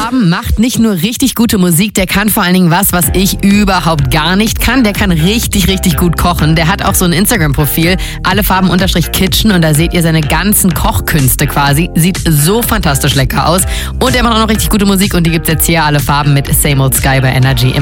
Farben macht nicht nur richtig gute Musik, der kann vor allen Dingen was ich überhaupt gar nicht kann. Der kann richtig, richtig gut kochen. Der hat auch so ein Instagram-Profil, allefarben_kitchen, und da seht ihr seine ganzen Kochkünste quasi. Sieht so fantastisch lecker aus. Und er macht auch noch richtig gute Musik, und die gibt's jetzt hier, Alle Farben mit Same Old Sky bei Energy.